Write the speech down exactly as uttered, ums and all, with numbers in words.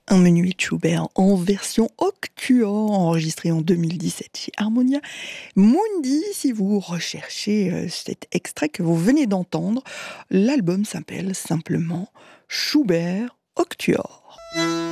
Un menuet de Schubert en version octuor, enregistré en deux mille dix-sept chez Harmonia Mundi. Si vous recherchez euh, cet extrait que vous venez d'entendre, l'album s'appelle simplement Schubert Octuor.